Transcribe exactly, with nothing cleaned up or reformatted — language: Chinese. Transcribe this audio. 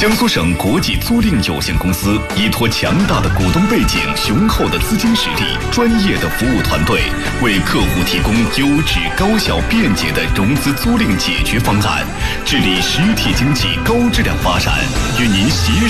江苏省国际租赁有限公司依托强大的股东背景、雄厚的资金实力、专业的服务团队，为客户提供优质、高效、便捷的融资租赁解决方案，致力实体经济高质量发展，与您携